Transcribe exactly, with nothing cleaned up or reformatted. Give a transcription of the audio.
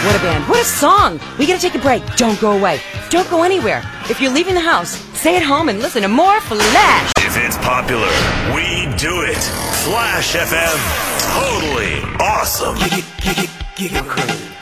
What a band. What a song. We gotta take a break. Don't go away. Don't go anywhere. If you're leaving the house, stay at home and listen to more Flash. If it's popular, we do it. Flash F M. Totally awesome. Get, get, get, get, get crazy.